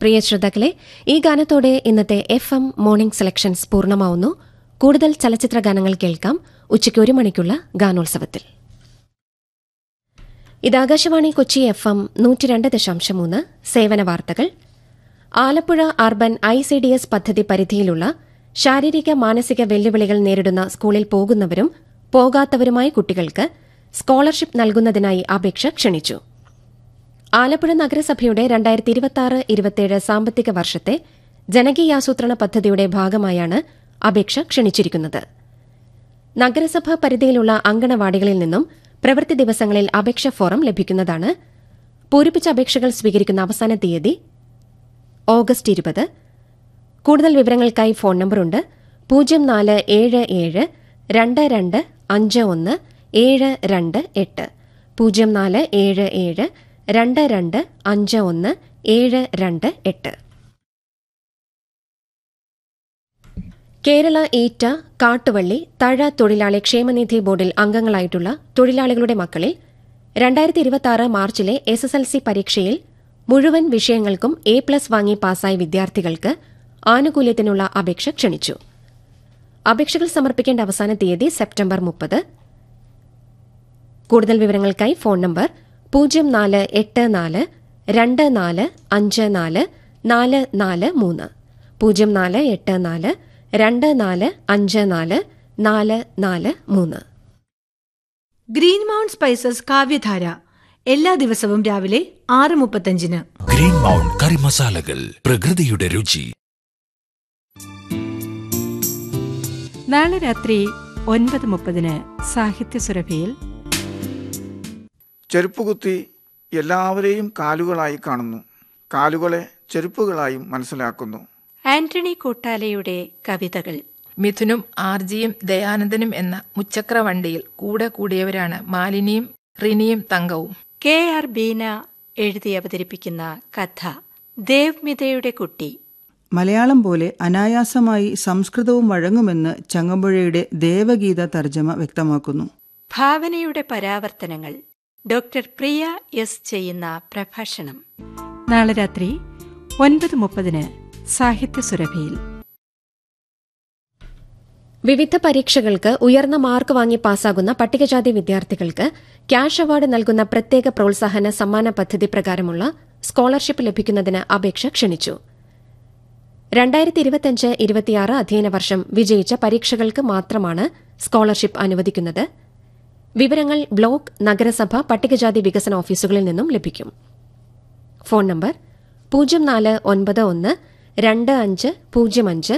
പ്രിയ ശ്രോതാക്കളെ, ഈ ഗാനത്തോടെ ഇന്നത്തെ FM മോർണിംഗ് സെലക്ഷൻസ് പൂർണ്ണമാവുന്നു. കൂടുതൽ ചലച്ചിത്ര ഗാനങ്ങൾ കേൾക്കാം ഉച്ചയ്ക്ക് 1 മണിക്കുള്ള ഗാനോത്സവത്തിൽ. ഇത് ആകാശവാണി കൊച്ചി FM 102.3 സേവന വാർത്തകൾ. ആലപ്പുഴ അർബൻ ICDS പദ്ധതി പരിധിയിലുള്ള ശാരീരിക മാനസിക വെല്ലുവിളികൾ നേരിടുന്ന സ്കൂളിൽ പോകുന്നവരും പോകാത്തവരുമായ കുട്ടികൾക്ക് സ്കോളർഷിപ്പ് നൽകുന്നതിനായി അപേക്ഷ ക്ഷണിച്ചു. ആലപ്പുഴ നഗരസഭയുടെ 2026-27 സാമ്പത്തിക വർഷത്തെ ജനകീയാസൂത്രണ പദ്ധതിയുടെ ഭാഗമായാണ് അപേക്ഷ ക്ഷണിച്ചിരിക്കുന്നത്. നഗരസഭാ പരിധിയിലുള്ള അങ്കണവാടികളിൽ നിന്നും പ്രവൃത്തി ദിവസങ്ങളിൽ അപേക്ഷ ഫോറം ലഭിക്കുന്നതാണ്. പൂരിപ്പിച്ച അപേക്ഷകൾ സ്വീകരിക്കുന്ന അവസാന തീയതി ഓഗസ്റ്റ് 20. കൂടുതൽ വിവരങ്ങൾക്കായി ഫോൺ നമ്പറുണ്ട് 0477 2251 728 0477 2251 728. കേരള ഈറ്റ, കാട്ടുവള്ളി, തഴ തൊഴിലാളി ക്ഷേമനിധി ബോർഡിൽ അംഗങ്ങളായിട്ടുള്ള തൊഴിലാളികളുടെ മക്കളിൽ 2026 മാർച്ചിലെ SSLC പരീക്ഷയിൽ മുഴുവൻ വിഷയങ്ങൾക്കും A+ വാങ്ങി പാസായ വിദ്യാർത്ഥികൾക്ക് ആനുകൂല്യത്തിനുള്ള അപേക്ഷ ക്ഷണിച്ചു. അപേക്ഷകൾ സമർപ്പിക്കേണ്ട അവസാന തീയതി സെപ്റ്റംബർ 30. കൂടുതൽ വിവരങ്ങൾക്കായി phone number 0484 2454 443 0484 2454 443. Green mount spices കാവ്യധാര എല്ലാ ദിവസവും രാവിലെ 6:35. ഗ്രീൻ മൗണ്ട് കറി മസാലകൾ, പ്രകൃതിയുടെ രുചി. നാളെ രാത്രി 9:30 സാഹിത്യസുരഭിയിൽ ചെരുപ്പുകുത്തി എല്ലാവരെയും കാലുകളായി കാണുന്നു, കാലുകളെ ചെരുപ്പുകളായും മനസ്സിലാക്കുന്നു. ആന്റണി കൂട്ടാലയുടെ കവിതകൾ. മിഥുനും ആർജിയും ദയാനന്ദനും എന്ന മുച്ചക്ര വണ്ടിയിൽ കൂടെ കൂടിയവരാണ് മാലിനിയും റിനിയും തങ്കവും. KR ബീന എഴുതി അവതരിപ്പിക്കുന്ന കഥ ദേവ്മിതയുടെ കുട്ടി. മലയാളം പോലെ അനായാസമായി സംസ്കൃതവും വഴങ്ങുമെന്ന് ചങ്ങമ്പുഴയുടെ ദേവഗീത തർജ്ജമ വ്യക്തമാക്കുന്നു. ഭാവനയുടെ പരാവർത്തനങ്ങൾ. ഡോക്ടർ പ്രിയ S ചെയ്യുന്ന പ്രഭാഷണം. നാളെ രാത്രി 9:30 സാഹിത്യസുരഭിയിൽ. വിവിധ പരീക്ഷകൾക്ക് ഉയർന്ന മാർക്ക് വാങ്ങി പാസ്സാകുന്ന പട്ടികജാതി വിദ്യാർത്ഥികൾക്ക് ക്യാഷ് അവാർഡ് നൽകുന്ന പ്രത്യേക പ്രോത്സാഹന സമ്മാന പദ്ധതി പ്രകാരമുള്ള സ്കോളർഷിപ്പ് ലഭിക്കുന്നതിന് അപേക്ഷ ക്ഷണിച്ചു. 2025-26 അധ്യയന വർഷം വിജയിച്ച പരീക്ഷകൾക്ക് മാത്രമാണ് സ്കോളർഷിപ്പ് അനുവദിക്കുന്നത്. വിവരങ്ങൾ ബ്ലോക്ക്, നഗരസഭ, പട്ടികജാതി വികസന ഓഫീസുകളിൽ നിന്നും ലഭിക്കും. Phone number 0491 2505 005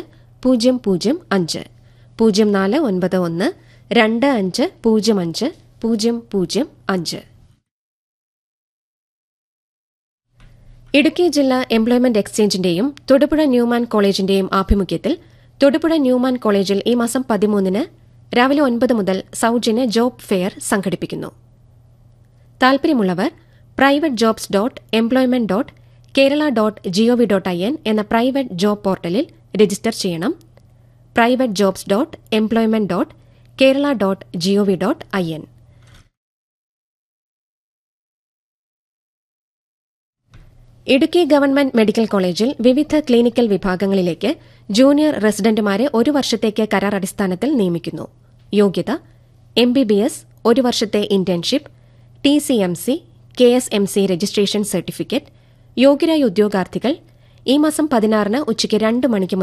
0491 2505 005. ഇടുക്കി ജില്ലാ എംപ്ലോയ്മെന്റ് എക്സ്ചേഞ്ചിന്റെയും തൊടുപുഴ ന്യൂമാൻ കോളേജിന്റെയും ആഭിമുഖ്യത്തിൽ തൊടുപുഴ ന്യൂമാൻ കോളേജിൽ ഈ മാസം 13 രാവിലെ 9 മുതൽ സൌജന്യ ജോബ് ഫെയർ സംഘടിപ്പിക്കുന്നു. താൽപര്യമുള്ളവർ private.jobs.employment.kerala.gov.in എന്ന പ്രൈവറ്റ് ജോബ് പോർട്ടലിൽ രജിസ്റ്റർ ചെയ്യണം. private.jobs.employment.kerala.gov.in. ഇടുക്കി ഗവൺമെന്റ് മെഡിക്കൽ കോളേജിൽ വിവിധ ക്ലിനിക്കൽ വിഭാഗങ്ങളിലേക്ക് ജൂനിയർ റെസിഡന്റുമാരെ 1 വർഷത്തേക്ക് കരാർ അടിസ്ഥാനത്തിൽ നിയമിക്കുന്നു. യോഗ്യത MBBS, 1 വർഷത്തെ internship, TCMC, KSMC registration certificate. യോഗ്യരായ ഉദ്യോഗാർത്ഥികൾ ഈ മാസം 16 ഉച്ചയ്ക്ക് 2 മണിക്ക്